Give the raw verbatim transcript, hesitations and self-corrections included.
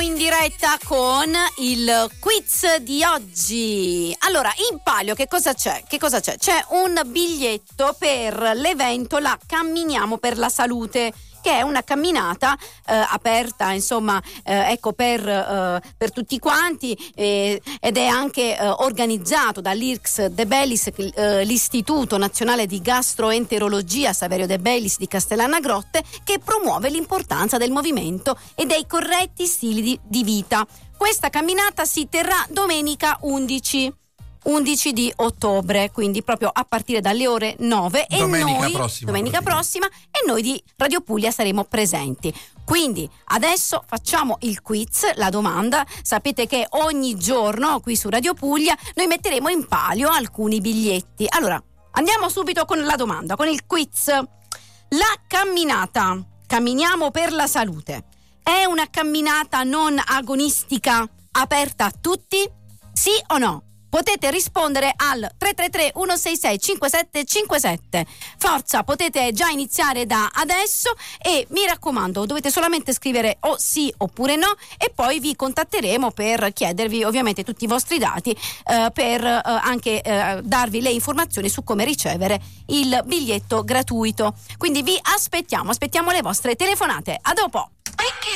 in diretta con il quiz di oggi. Allora, in palio che cosa c'è? Che cosa c'è? C'è un biglietto per l'evento La Camminiamo per la Salute, che è una camminata eh, aperta, insomma, eh, ecco per, eh, per tutti quanti, eh, ed è anche eh, organizzato dall'I R C S De Bellis, eh, l'Istituto Nazionale di Gastroenterologia Saverio De Bellis di Castellana Grotte, che promuove l'importanza del movimento e dei corretti stili di, di vita. Questa camminata si terrà domenica undici di ottobre, quindi proprio a partire dalle ore nove, domenica e noi prossima, domenica prossima e noi di Radio Puglia saremo presenti. Quindi adesso facciamo il quiz, la domanda. Sapete che ogni giorno qui su Radio Puglia noi metteremo in palio alcuni biglietti. Allora, andiamo subito con la domanda, con il quiz. La camminata Camminiamo per la Salute è una camminata non agonistica aperta a tutti? Sì o no? Potete rispondere al tre tre tre uno sei sei cinque sette cinque sette. Forza, potete già iniziare da adesso e mi raccomando, dovete solamente scrivere o sì oppure no, e poi vi contatteremo per chiedervi ovviamente tutti i vostri dati, eh, per eh, anche eh, darvi le informazioni su come ricevere il biglietto gratuito. Quindi vi aspettiamo, aspettiamo le vostre telefonate. A dopo!